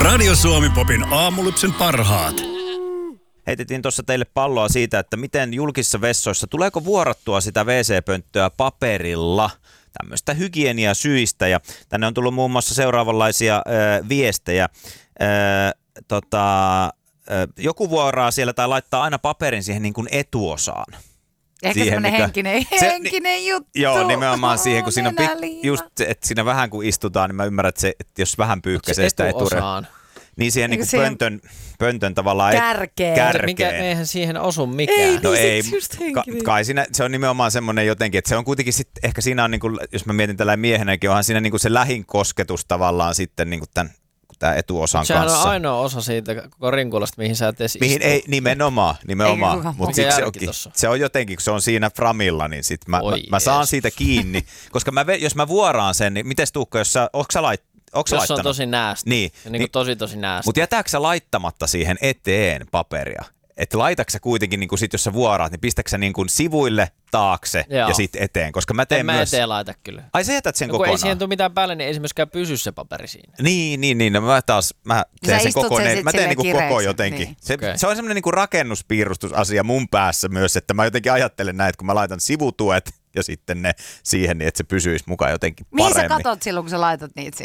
Radio Suomi Popin aamulypsyn parhaat. Heitettiin tuossa teille palloa siitä, että miten julkisissa vessoissa, tuleeko vuorattua sitä WC-pönttöä paperilla tämmöistä hygieniasyistä. Ja tänne on tullut muun muassa seuraavanlaisia viestejä. Joku vuoraa siellä tai laittaa aina paperin siihen niin kuin etuosaan. Ehkä semmoinen henkinen juttu. Joo, nimenomaan siihen, kun siinä on just se, että siinä vähän kun istutaan, niin mä ymmärrän, että jos vähän pyyhkäisee sitä etuosaan. Niin siihen niin kuin pöntön tavallaan kärkeen. Eihän siihen osu mikään. Ei, kai siinä, se on nimenomaan semmoinen jotenkin, että se on kuitenkin sitten, ehkä siinä on, niin kuin, jos mä mietin tällainen miehenäkin, onhan siinä niin kuin se lähin kosketus tavallaan sitten niin kuin tämä etuosan sehän kanssa. Sehän on ainoa osa siitä koko rinkulasta, mihin sä et edes mihin ei, nimenomaan. Mutta se on jotenkin, kun se on siinä framilla, niin sit mä saan siitä kiinni. Koska jos mä vuoraan sen, niin mites Tuukka, jos sä jos on tosi näästi. Niin tosi näästi. Mutta jätääkö sä laittamatta siihen eteen paperia? Että laitatko sä kuitenkin, niin kun sit, jos sä vuoraat, niin pistätkö sä niin kun sivuille, taakse ja sitten eteen? Koska mä teen mä eteen laita kyllä. Ai sä jätät sen kokonaan? Kun ei siihen tule mitään päälle, niin ei se myöskään pysy se paperi siinä. Niin. No mä teen sen koko, mä teen niin koko jotenkin. Niin. Se on semmoinen niin rakennuspiirustusasia mun päässä myös, että mä jotenkin ajattelen näin, että kun mä laitan sivutuet ja sitten ne siihen, niin että se pysyisi mukaan jotenkin paremmin. Mihin sä katot silloin, kun sä laitat niitä